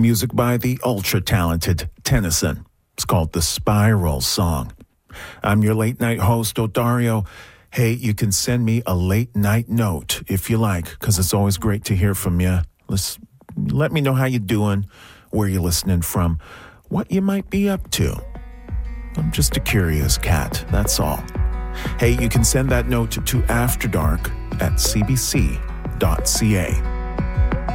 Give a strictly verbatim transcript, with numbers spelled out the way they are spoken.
Music by the ultra-talented Tennyson. It's called The Spiral Song. I'm your late-night host, Odario. Hey, you can send me a late-night note if you like, because it's always great to hear from you. Let's, let me know how you're doing, where you're listening from, what you might be up to. I'm just a curious cat, that's all. Hey, you can send that note to After Dark at c b c dot c a.